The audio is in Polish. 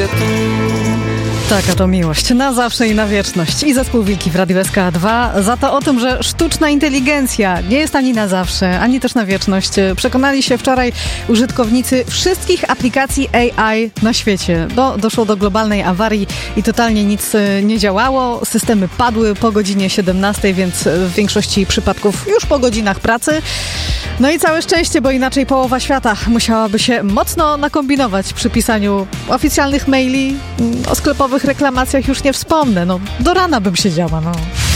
Taka to miłość. Na zawsze i na wieczność. I zespół Wilki w Radiu SK2. Za to o tym, że sztuczna inteligencja nie jest ani na zawsze, ani też na wieczność, przekonali się wczoraj użytkownicy wszystkich aplikacji AI na świecie. Doszło do globalnej awarii i totalnie nic nie działało. Systemy padły po godzinie 17, więc w większości przypadków już po godzinach pracy. No i całe szczęście, bo inaczej połowa świata musiałaby się mocno nakombinować przy pisaniu oficjalnych maili. O sklepowych reklamacjach już nie wspomnę. Do rana bym siedziała,